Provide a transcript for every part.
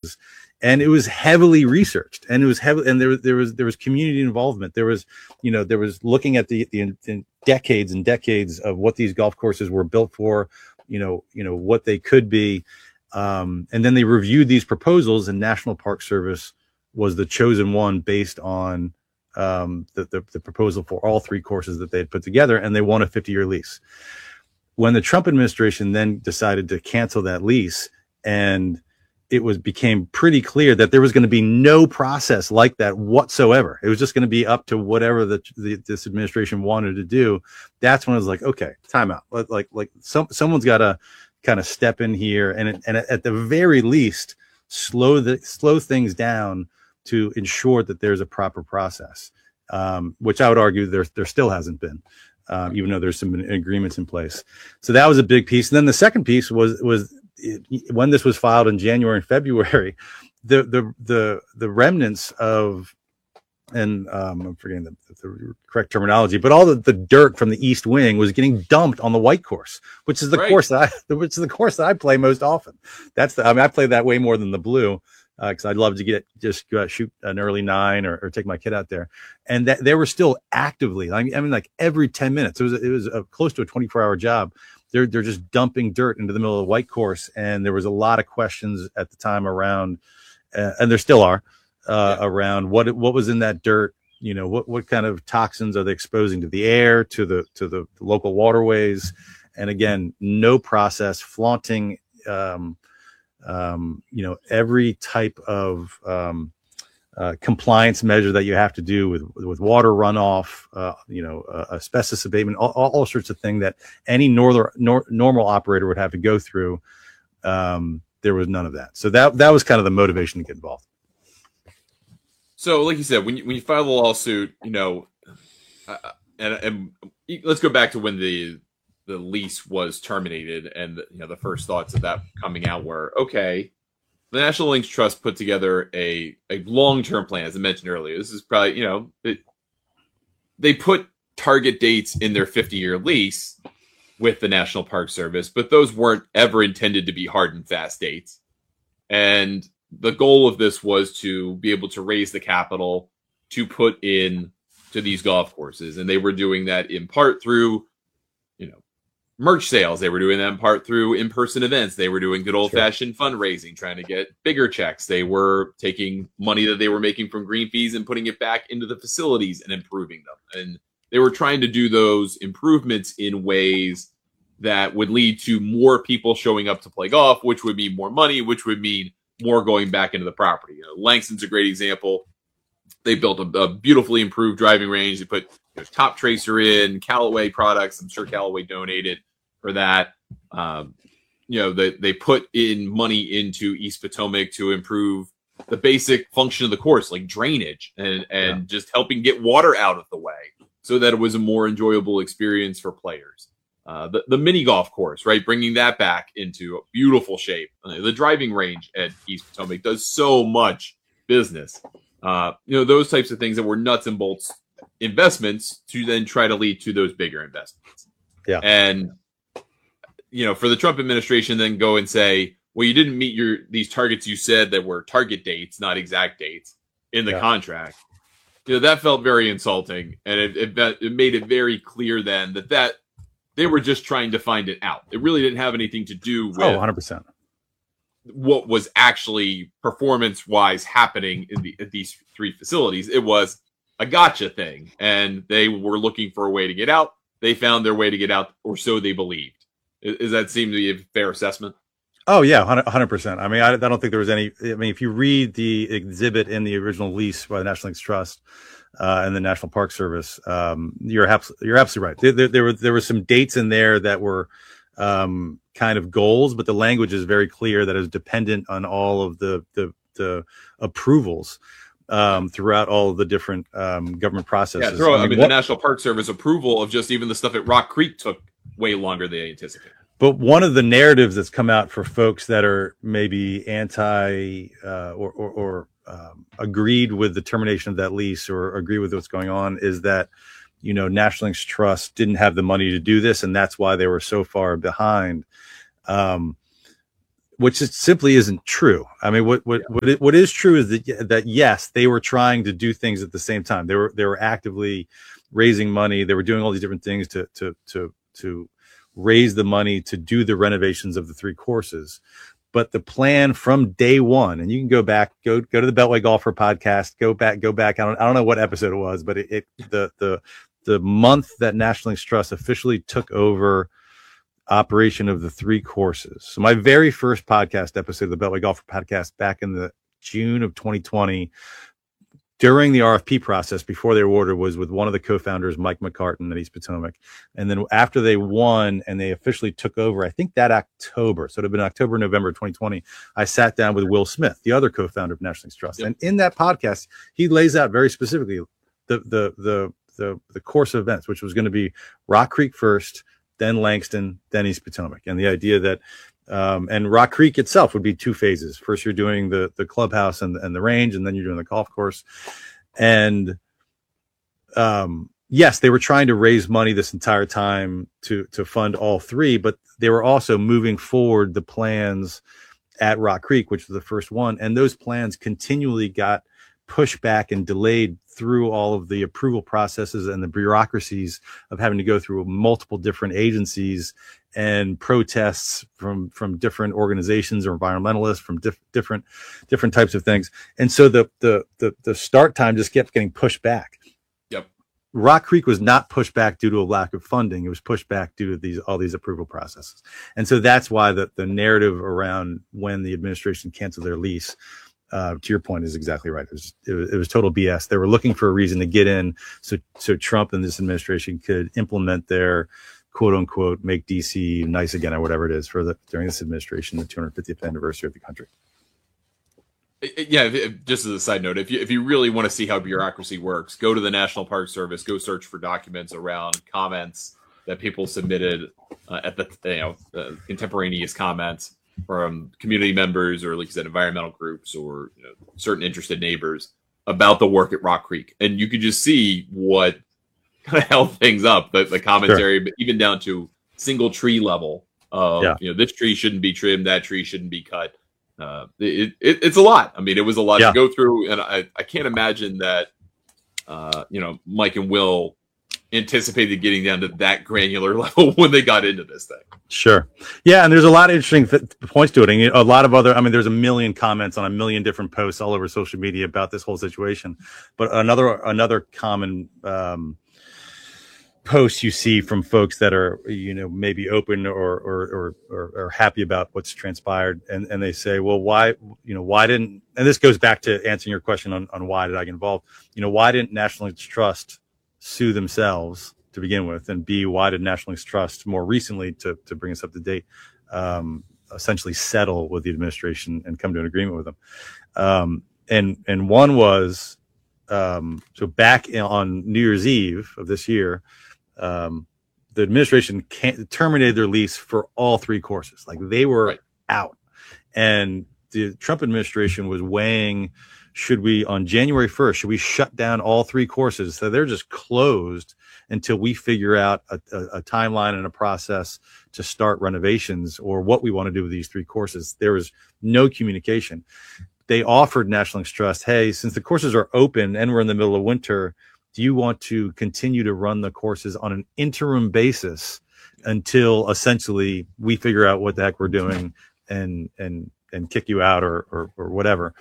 and it was heavily researched, and it was heavy, and there was community involvement. There was looking at the decades and decades of what these golf courses were built for, what they could be. And then they reviewed these proposals, and National Park Service was the chosen one based on the proposal for all 3 courses that they had put together, and they won a 50-year lease. When the Trump administration then decided to cancel that lease, and it became pretty clear that there was going to be no process like that whatsoever. It was just going to be up to whatever this administration wanted to do. That's when I was like, okay, time out. Someone's got to kind of step in here and at the very least slow things down to ensure that there's a proper process, which I would argue there still hasn't been, even though there's some agreements in place. So that was a big piece. And then the second piece was when this was filed in January and February, the remnants of, and I'm forgetting the correct terminology, but all the dirt from the East Wing was getting dumped on the white course, which is the course that I play most often. I play that way more than the blue, because I'd love to just go out, shoot an early 9 or take my kid out there. And that they were still actively, I mean, like every 10 minutes, it was close to a 24-hour job. They're just dumping dirt into the middle of the white course. And there was a lot of questions at the time around, and there still are, around what was in that dirt. What kind of toxins are they exposing to the air, to the local waterways? And again, no process, flaunting, every type of compliance measure that you have to do with water runoff, asbestos abatement, all sorts of things that any normal operator would have to go through. There was none of that. So that was kind of the motivation to get involved. So, like you said, when you file the lawsuit, and let's go back to when the lease was terminated, and the first thoughts of that coming out were, okay, the National Links Trust put together a long-term plan, as I mentioned earlier. This is probably, they put target dates in their 50-year lease with the National Park Service, but those weren't ever intended to be hard and fast dates. And the goal of this was to be able to raise the capital to put in to these golf courses. And they were doing that in part through, merch sales. They were doing that in part through in-person events. They were doing good old-fashioned fundraising, trying to get bigger checks. They were taking money that they were making from green fees and putting it back into the facilities and improving them. And they were trying to do those improvements in ways that would lead to more people showing up to play golf, which would mean more money, which would mean more going back into the property. Langston's a great example. They built a beautifully improved driving range. They put Top Tracer in, Callaway products. I'm sure Callaway donated for that. They put in money into East Potomac to improve the basic function of the course, like drainage and just helping get water out of the way so that it was a more enjoyable experience for players. The mini golf course, right? Bringing that back into a beautiful shape. The driving range at East Potomac does so much business. Those types of things that were nuts and bolts investments to then try to lead to those bigger investments. Yeah. And, for the Trump administration then go and say, well, you didn't meet these targets you said that were target dates, not exact dates in the contract. That felt very insulting. And it made it very clear then that they were just trying to find it out. It really didn't have anything to do with 100%. What was actually performance-wise happening in these 3 facilities. It was a gotcha thing, and they were looking for a way to get out. They found their way to get out, or so they believed. Does that seem to be a fair assessment? Oh, yeah, 100%. I mean, I don't think there was any. I mean, if you read the exhibit in the original lease by the National Links Trust and the National Park Service, you're absolutely right. There were some dates in there that were kind of goals, but the language is very clear that it was dependent on all of the approvals throughout all of the different government processes. Yeah, the National Park Service approval of just even the stuff at Rock Creek took way longer than they anticipated. But one of the narratives that's come out for folks that are maybe anti or agreed with the termination of that lease or agree with what's going on is that, National Links Trust didn't have the money to do this, and that's why they were so far behind. which it simply isn't true. I mean, what is true is that yes, they were trying to do things at the same time. They were actively raising money. They were doing all these different things to raise the money to do the renovations of the 3 courses. But the plan from day one, and you can go back, go to the Beltway Golfer podcast, go back. I don't know what episode it was, but the month that National Links Trust officially took over operation of the 3 courses. So my very first podcast episode of the Beltway Golfer podcast back in the June of 2020, during the RFP process before they were awarded, was with one of the co-founders, Mike McCartan at East Potomac. And then after they won and they officially took over, I think that October, so it would have been October, November 2020, I sat down with Will Smith, the other co-founder of National Links Trust. Yep. And in that podcast, he lays out very specifically the course of events, which was going to be Rock Creek first, then Langston, then East Potomac. And the idea that and Rock Creek itself would be 2 phases. First, you're doing the clubhouse and the range, and then you're doing the golf course. And yes, they were trying to raise money this entire time to fund all 3, but they were also moving forward the plans at Rock Creek, which was the first one. And those plans continually got pushed back and delayed through all of the approval processes and the bureaucracies of having to go through multiple different agencies and protests from different organizations or environmentalists from different types of things. And so the start time just kept getting pushed back. Yep. Rock Creek was not pushed back due to a lack of funding. It was pushed back due to all these approval processes. And so that's why the narrative around when the administration canceled their lease, to your point, is exactly right. It was total BS. They were looking for a reason to get in so Trump and this administration could implement their quote unquote make DC nice again or whatever it is during this administration, the 250th anniversary of the country. Yeah, just as a side note, if you really want to see how bureaucracy works, go to the National Park Service, go search for documents around comments that people submitted at the contemporaneous comments from community members, or like you said, environmental groups, or certain interested neighbors about the work at Rock Creek, and you could just see what kind of held things up. The commentary, sure. But even down to single tree level of this tree shouldn't be trimmed, that tree shouldn't be cut. It's a lot. I mean, it was a lot to go through, and I can't imagine that Mike and Will anticipated getting down to that granular level when they got into this thing. Sure. Yeah. And there's a lot of interesting points to it. And a lot of there's a million comments on a million different posts all over social media about this whole situation. But another common, posts you see from folks that are, maybe open or happy about what's transpired. And they say, well, why didn't, and this goes back to answering your question on why did I get involved? Why didn't National Links Trust sue themselves to begin with, and B, why did National Links Trust more recently, to bring us up to date, essentially settle with the administration and come to an agreement with them? And one was, so back on New Year's Eve of this year, the administration terminated their lease for all 3 courses. Like, they were out, and the Trump administration was weighing, should we, on January 1st, should we shut down all 3 courses? So they're just closed until we figure out a timeline and a process to start renovations, or what we want to do with these 3 courses. There was no communication. They offered National Links Trust, hey, since the courses are open and we're in the middle of winter, do you want to continue to run the courses on an interim basis until essentially we figure out what the heck we're doing and kick you out or whatever?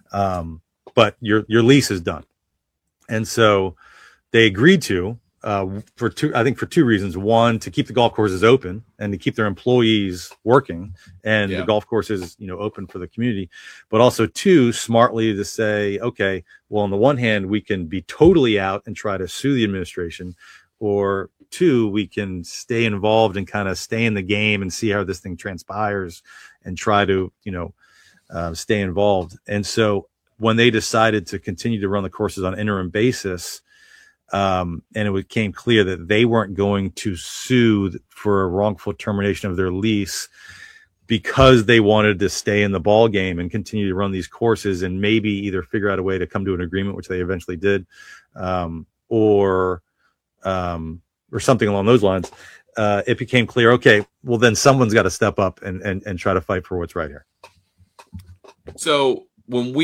But your lease is done. And so they agreed to, for 2 reasons. One, to keep the golf courses open and to keep their employees working, and the golf courses, open for the community. But also 2, smartly to say, okay, well, on the one hand, we can be totally out and try to sue the administration, or 2, we can stay involved and kind of stay in the game and see how this thing transpires and try to, stay involved. And so when they decided to continue to run the courses on an interim basis, and it became clear that they weren't going to sue for a wrongful termination of their lease, because they wanted to stay in the ball game and continue to run these courses and maybe either figure out a way to come to an agreement, which they eventually did, or something along those lines. It became clear, okay, well, then someone's got to step up and try to fight for what's right here. So when we